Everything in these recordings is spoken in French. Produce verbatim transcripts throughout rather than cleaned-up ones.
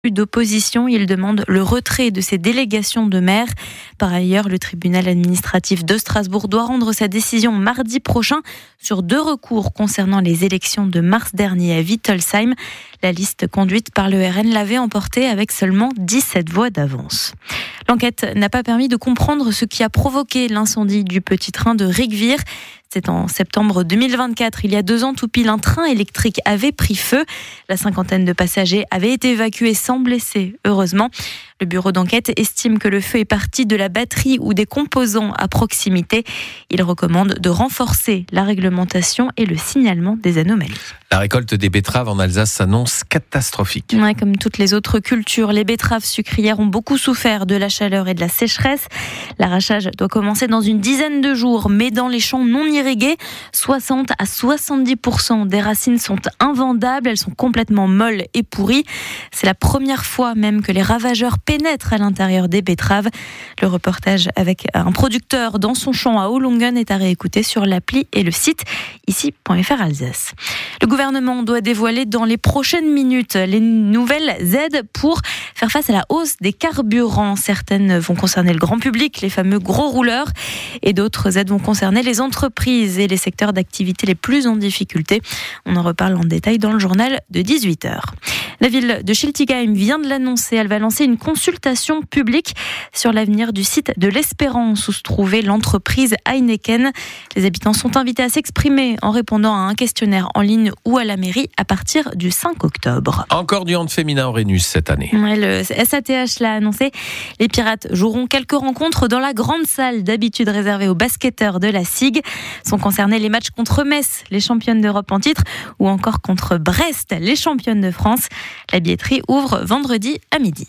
d'opposition. Il demande le retrait de ces délégations de maires. Par ailleurs, le tribunal administratif de Strasbourg doit rendre sa décision mardi prochain sur deux recours concernant les élections de mars dernier à Wittelsheim. La liste conduite par le R N l'avait emporté avec seulement dix-sept voix d'avance. L'enquête n'a pas permis de comprendre ce qui a provoqué l'incendie du petit train de Rigvir. C'est en septembre deux mille vingt-quatre, il y a deux ans tout pile, un train électrique avait pris feu. La cinquantaine de passagers avaient été évacués sans blessés, heureusement. Le bureau d'enquête estime que le feu est parti de la batterie ou des composants à proximité. Il recommande de renforcer la réglementation et le signalement des anomalies. La récolte des betteraves en Alsace s'annonce catastrophique. Ouais, comme toutes les autres cultures, les betteraves sucrières ont beaucoup souffert de la chaleur et de la sécheresse. L'arrachage doit commencer dans une dizaine de jours, mais dans les champs non irrigués, soixante à soixante-dix pour cent des racines sont invendables, elles sont complètement molles et pourries. C'est la première fois même que les ravageurs pénètrent à l'intérieur des betteraves. Le reportage avec un producteur dans son champ à Hollungen est à réécouter sur l'appli et le site ici point f r Alsace. Le gouvernement doit dévoiler dans les prochaines minutes les nouvelles aides pour faire face à la hausse des carburants. Certaines vont concerner le grand public, les fameux gros rouleurs, et d'autres aides vont concerner les entreprises et les secteurs d'activité les plus en difficulté. On en reparle en détail dans le journal de dix-huit heures. La ville de Schiltigheim vient de l'annoncer. Elle va lancer une consultation publique sur l'avenir du site de l'Espérance où se trouvait l'entreprise Heineken. Les habitants sont invités à s'exprimer en répondant à un questionnaire en ligne ou à la mairie à partir du cinq octobre. Encore du hand féminin au Rhenus cette année. Ouais, le S A T H l'a annoncé. Les Pirates joueront quelques rencontres dans la grande salle d'habitude réservée aux basketteurs de la S I G. Sont concernés les matchs contre Metz, les championnes d'Europe en titre, ou encore contre Brest, les championnes de France. La billetterie ouvre vendredi à midi.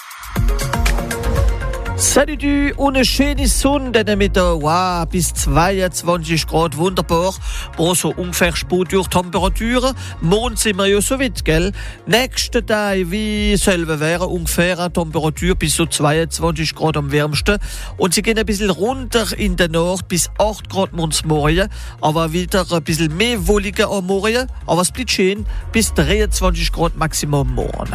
Salut du, eine schöne Sonne Mittag, wow, bis zweiundzwanzig Grad, wunderbar, aber so ungefähr Spudurtemperatur, morgen sind wir ja so weit, gell? Nächsten Tag, wie selber wäre ungefähr eine Temperatur bis so zweiundzwanzig Grad am wärmsten und sie gehen ein bisschen runter in der Nacht bis acht Grad morgen, aber wieder ein bisschen mehr wolliger am Morgen, aber es bleibt schön bis dreiundzwanzig Grad Maximum morgen.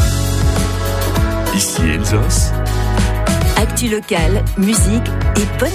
Ici Elsace. Actu locale, musique et bonne